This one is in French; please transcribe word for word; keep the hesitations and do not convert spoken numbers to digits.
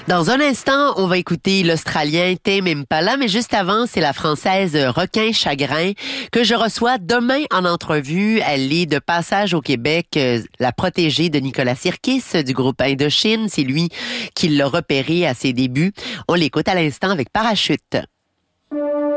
Dans un instant, on va écouter l'Australien Tame Impala, mais juste avant, c'est la Française Requin Chagrin que je reçois demain en entrevue. Elle est de passage au Québec, euh, la protégée de Nicolas Sirkis du groupe Indochine. C'est lui qui l'a repérée à ses débuts. On l'écoute à l'instant avec Parachute.